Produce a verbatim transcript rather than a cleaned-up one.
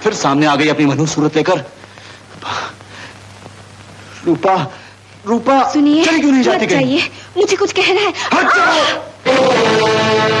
फिर सामने आ गई अपनी मधुर सूरत लेकर। रूपा, रूपा सुनिए, चली क्यों नहीं जाती? चाहिए, मुझे कुछ कहना है।